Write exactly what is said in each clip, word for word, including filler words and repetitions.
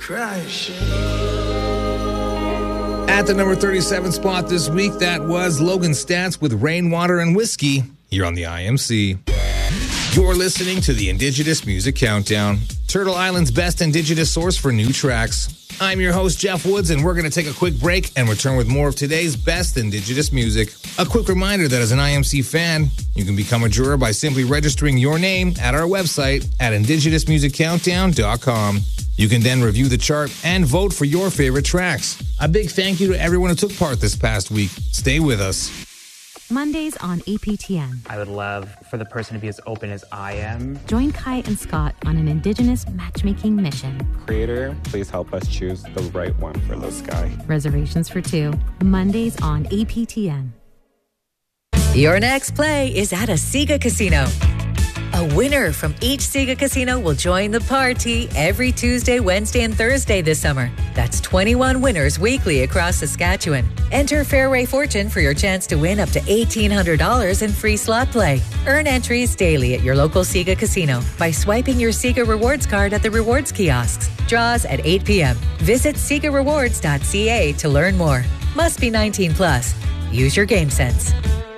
At the number thirty-seven spot this week, that was Logan Stantz with Rainwater and Whiskey here on the I M C. You're listening to the Indigenous Music Countdown, Turtle Island's best Indigenous source for new tracks. I'm your host, Jeff Woods, and we're going to take a quick break and return with more of today's best Indigenous music. A quick reminder that as an I M C fan, you can become a juror by simply registering your name at our website at indigenous music countdown dot com. You can then review the chart and vote for your favorite tracks. A big thank you to everyone who took part this past week. Stay with us. Mondays on A P T N. I would love for the person to be as open as I am. Join Kai and Scott on an Indigenous matchmaking mission. Creator, please help us choose the right one for this guy. Reservations for two. Mondays on A P T N. Your next play is at a Sega Casino. A winner from each Sega Casino will join the party every Tuesday, Wednesday, and Thursday this summer. That's twenty-one winners weekly across Saskatchewan. Enter Fairway Fortune for your chance to win up to eighteen hundred dollars in free slot play. Earn entries daily at your local Sega Casino by swiping your Sega Rewards card at the rewards kiosks. Draws at eight p.m. Visit sega rewards dot c a to learn more. Must be nineteen plus. Use your game sense.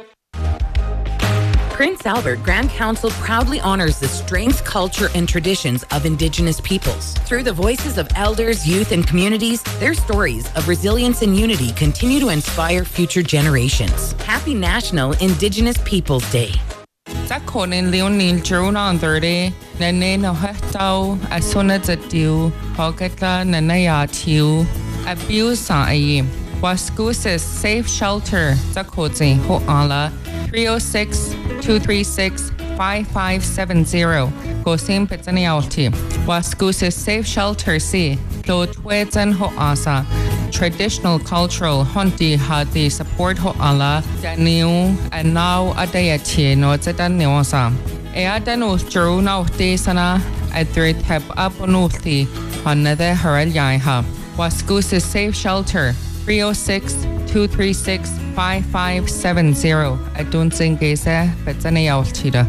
Prince Albert Grand Council proudly honors the strength, culture, and traditions of Indigenous peoples. Through the voices of elders, youth, and communities, their stories of resilience and unity continue to inspire future generations. Happy National Indigenous Peoples Day. Zakonin Leonil Juna thirty, Nene no Hetau, Asuna Zatiu, Hogata Nanaya Tiu, Abuse Ai, Waskusis Safe Shelter, Zakozi Hoala, three oh six, two three six, five five seven zero. Gosim Pitzaniauti. Waskusis Safe Shelter C. Do Twedzan Hoasa. Traditional cultural Honti Hati support Hoala. Daniu and now Adayati no Zedaniosa. Eadanu Drew now Desana. Adrit Heb Aponuti. Another Haraliha. Waskusis Safe Shelter. three oh six, two three six, five five seven zero. I don't think it's a but it's any altitude.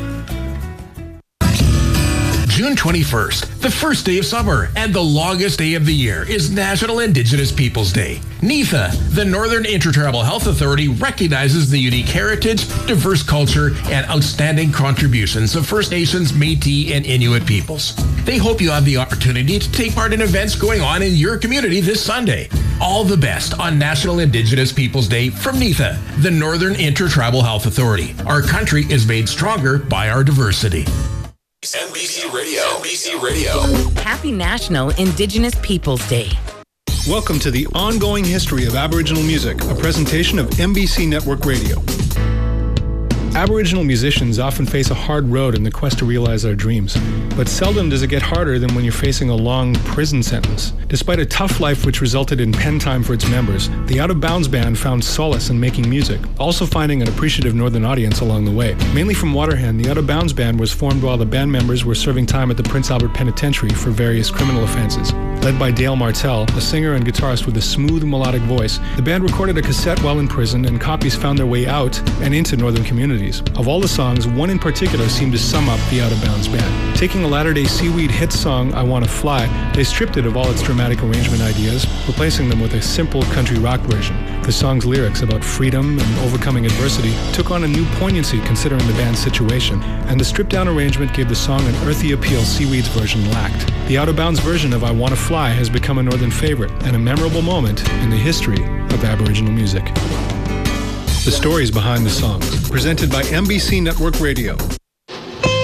June twenty-first, the first day of summer and the longest day of the year, is National Indigenous Peoples Day. NIFA, the Northern Intertribal Health Authority, recognizes the unique heritage, diverse culture, and outstanding contributions of First Nations, Métis, and Inuit peoples. They hope you have the opportunity to take part in events going on in your community this Sunday. All the best on National Indigenous Peoples Day from NIFA, the Northern Intertribal Health Authority. Our country is made stronger by our diversity. N B C Radio. N B C Radio. Happy National Indigenous Peoples Day. Welcome to the ongoing history of Aboriginal music, a presentation of N B C Network Radio. Aboriginal musicians often face a hard road in the quest to realize their dreams, but seldom does it get harder than when you're facing a long prison sentence. Despite a tough life which resulted in pen time for its members, the Out of Bounds Band found solace in making music, also finding an appreciative northern audience along the way. Mainly from Waterhen, the Out of Bounds Band was formed while the band members were serving time at the Prince Albert Penitentiary for various criminal offenses. Led by Dale Martell, a singer and guitarist with a smooth melodic voice, the band recorded a cassette while in prison, and copies found their way out and into northern communities. Of all the songs, one in particular seemed to sum up the Out of Bounds Band. Taking a latter-day seaweed hit song, I Wanna Fly, they stripped it of all its dramatic arrangement ideas, replacing them with a simple country rock version. The song's lyrics about freedom and overcoming adversity took on a new poignancy considering the band's situation, and the stripped-down arrangement gave the song an earthy appeal Seaweed's version lacked. The Out of Bounds version of I Wanna Fly has become a northern favorite and a memorable moment in the history of Aboriginal music. The stories behind the songs, presented by N B C Network Radio.